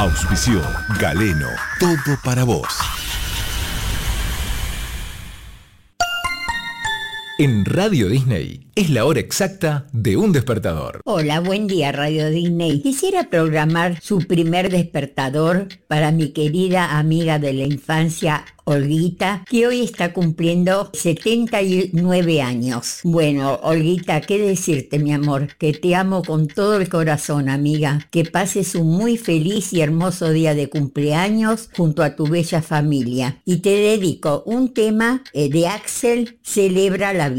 Auspició Galeno, todo para vos. En Radio Disney es la hora exacta de un despertador. Hola, buen día Radio Disney. Quisiera programar su primer despertador para mi querida amiga de la infancia, Olguita, que hoy está cumpliendo 79 años. Bueno, Olguita, ¿qué decirte, mi amor? Que te amo con todo el corazón, amiga. Que pases un muy feliz y hermoso día de cumpleaños junto a tu bella familia. Y te dedico un tema de Axel, Celebra la Vida.